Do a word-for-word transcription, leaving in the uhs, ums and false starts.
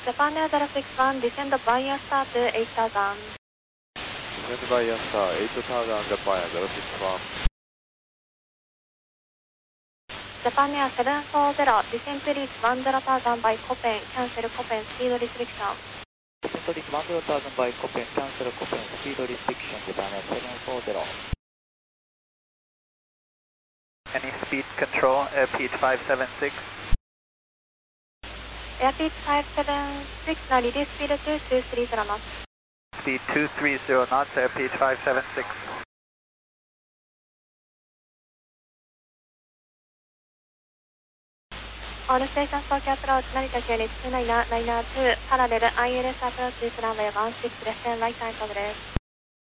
Japan Air Zero six one, descend via star to eight thousand. Descend via star eight thousand, Japan Air Zero six one. Japan Air seven four zero, descend to reach one zero thousand by Copen, cancel Copen speed restriction. Descend to reach one zero thousand by Copen, cancel Copen speed restriction, Japan Air seven four zero. Any speed control, airspeed five seven six. Airspeed five seven six, now reduce speed to two three zero knots. Speed two three zero knots, airspeed five seven six. All stations Tokyo approach, Narita Unit two nine nine two, parallel I L S approach is runway one six, left and right side progress.